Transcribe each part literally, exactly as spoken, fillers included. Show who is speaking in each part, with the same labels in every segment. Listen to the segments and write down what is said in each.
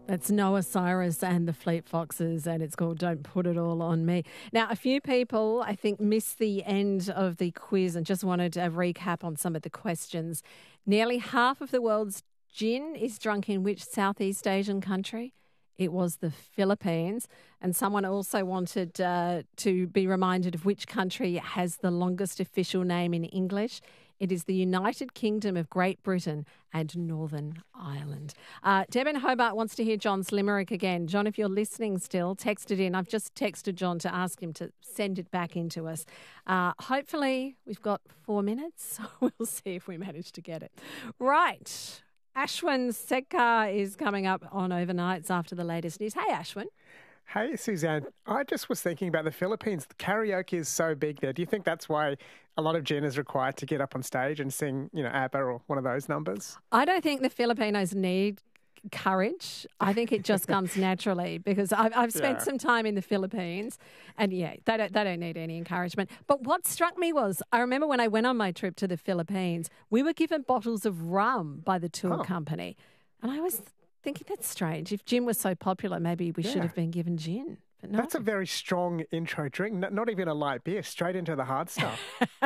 Speaker 1: That's Noah Cyrus and the Fleet Foxes, and it's called Don't Put It All On Me. Now, a few people, I think, missed the end of the quiz and just wanted a recap on some of the questions. Nearly half of the world's gin is drunk in which Southeast Asian country? It was the Philippines. And someone also wanted uh, to be reminded of which country has the longest official name in English. It is the United Kingdom of Great Britain and Northern Ireland. Uh, Deb in Hobart wants to hear John's limerick again. John, if you're listening still, text it in. I've just texted John to ask him to send it back into us. Uh, hopefully we've got four minutes. We'll see if we manage to get it. Right. Ashwin Setkar is coming up on Overnights after the latest news. Hey, Ashwin.
Speaker 2: Hey, Suzanne. I just was thinking about the Philippines. The karaoke is so big there. Do you think that's why a lot of gin is required to get up on stage and sing, you know, ABBA or one of those numbers?
Speaker 1: I don't think the Filipinos need courage. I think it just comes naturally because I've, I've spent
Speaker 2: Yeah.
Speaker 1: some time in the Philippines and, yeah, they don't, they don't need any encouragement. But what struck me was I remember when I went on my trip to the Philippines, we were given bottles of rum by the tour
Speaker 2: Oh.
Speaker 1: company. And I was thinking that's strange. If gin was so popular, maybe we should
Speaker 2: Yeah.
Speaker 1: have been given gin. But no.
Speaker 2: That's a very strong intro drink. N- Not even a light beer, straight into the hard stuff.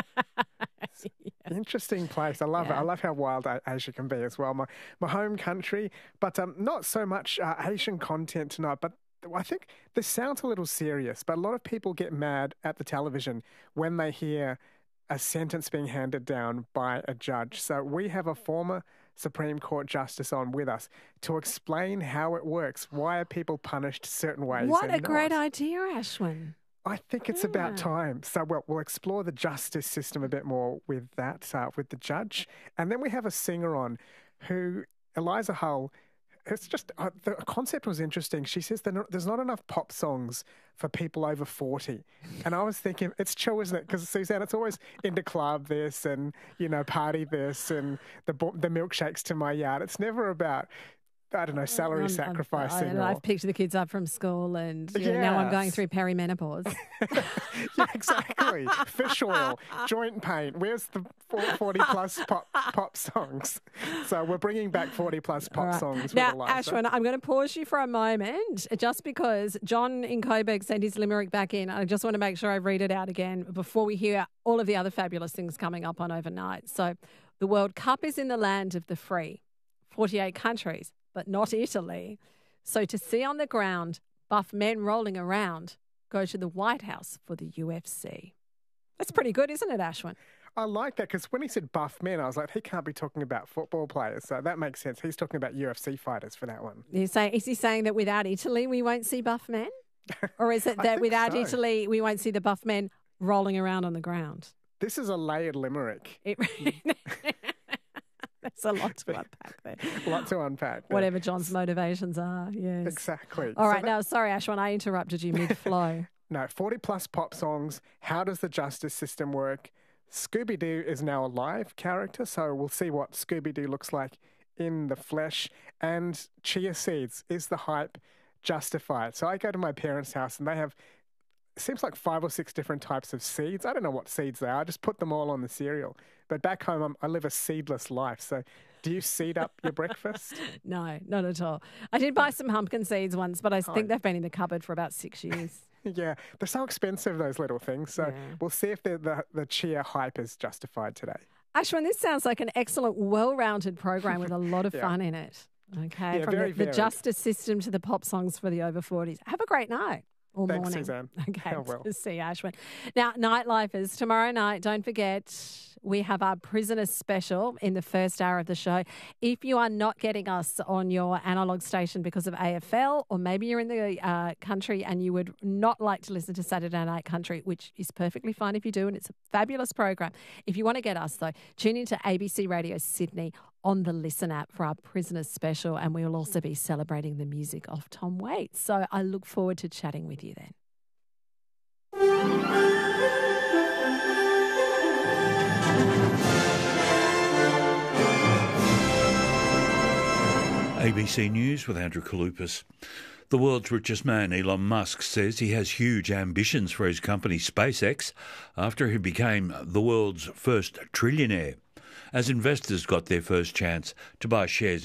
Speaker 2: Interesting place. I love it.
Speaker 1: Yeah.
Speaker 2: I love how wild A- Asia can be as well. My my home country, but um, not so much uh, Asian content tonight. But I think this sounds a little serious, but a lot of people get mad at the television when they hear a sentence being handed down by a judge. So we have a former Supreme Court justice on with us to explain how it works. Why are people punished certain ways?
Speaker 1: What
Speaker 2: and
Speaker 1: a great
Speaker 2: not?
Speaker 1: idea, Ashwin.
Speaker 2: I think it's
Speaker 1: Yeah.
Speaker 2: about time. So we'll, we'll explore the justice system a bit more with that, uh, with the judge. And then we have a singer on who, Eliza Hull, it's just, uh, the concept was interesting. She says that there's not enough pop songs for people over forty. And I was thinking, it's true, isn't it? Because, Suzanne, it's always into club this and, you know, party this and the bo- the milkshakes to my yard. It's never about, I don't know, salary
Speaker 1: I'm- I'm-
Speaker 2: sacrificing.
Speaker 1: I, and
Speaker 2: or-
Speaker 1: I've picked the kids up from school and you know, now I'm going
Speaker 2: Yes.
Speaker 1: through perimenopause.
Speaker 2: Yeah, exactly. Fish oil, joint pain. Where's the forty plus pop pop songs? So we're bringing back forty plus pop
Speaker 1: All right.
Speaker 2: songs.
Speaker 1: Now,
Speaker 2: with Eliza.
Speaker 1: Ashwin, I'm going to pause you for a moment just because John in Coburg sent his limerick back in. I just want to make sure I read it out again before we hear all of the other fabulous things coming up on Overnight. So the World Cup is in the land of the free, forty-eight countries, but not Italy. So to see on the ground buff men rolling around, go to the White House for the U F C. That's pretty good, isn't it, Ashwin?
Speaker 2: I like that because when he said buff men, I was like, he can't be talking about football players. So that makes sense. He's talking about U F C fighters for that one.
Speaker 1: He's saying, is he saying that without Italy we won't see buff men? Or is it
Speaker 2: I
Speaker 1: that
Speaker 2: think
Speaker 1: without
Speaker 2: so.
Speaker 1: Italy we won't see the buff men rolling around on the ground?
Speaker 2: This is a layered limerick.
Speaker 1: It, that's a lot to unpack there.
Speaker 2: Lot to unpack. there.
Speaker 1: Whatever John's motivations are, yes.
Speaker 2: Exactly.
Speaker 1: All
Speaker 2: So
Speaker 1: right,
Speaker 2: that-
Speaker 1: now, sorry, Ashwin, I interrupted you mid-flow.
Speaker 2: No, forty plus pop songs. How does the justice system work? Scooby-Doo is now a live character, so we'll see what Scooby-Doo looks like in the flesh. And chia seeds, is the hype justified? So I go to my parents' house and they have, it seems like five or six different types of seeds. I don't know what seeds they are. I just put them all on the cereal. But back home, I'm, I live a seedless life. So do you seed up your breakfast?
Speaker 1: No, not at all. I did buy some pumpkin seeds once, but I
Speaker 2: Oh.
Speaker 1: think they've been in the cupboard for about six years.
Speaker 2: Yeah, they're so expensive, those little things. So
Speaker 1: Yeah.
Speaker 2: we'll see if the, the, the chia hype is justified today.
Speaker 1: Ashwin, this sounds like an excellent, well-rounded program with a lot of
Speaker 2: Yeah.
Speaker 1: fun in it. Okay,
Speaker 2: Yeah,
Speaker 1: from
Speaker 2: very
Speaker 1: the, the
Speaker 2: varied.
Speaker 1: justice system to the pop songs for the over forties. Have a great night or
Speaker 2: Thanks,
Speaker 1: morning.
Speaker 2: Suzanne.
Speaker 1: Okay,
Speaker 2: I will.
Speaker 1: see you, Ashwin. Now, Nightlifers, tomorrow night, don't forget, we have our Prisoner special in the first hour of the show. If you are not getting us on your analog station because of A F L, or maybe you're in the uh, country and you would not like to listen to Saturday Night Country, which is perfectly fine if you do, and it's a fabulous program. If you want to get us, though, tune into A B C Radio Sydney on the Listen app for our Prisoners special, and we will also be celebrating the music of Tom Waits. So I look forward to chatting with you then.
Speaker 3: A B C News with Andrew Kalupas. The world's richest man, Elon Musk, says he has huge ambitions for his company SpaceX after he became the world's first trillionaire, as investors got their first chance to buy shares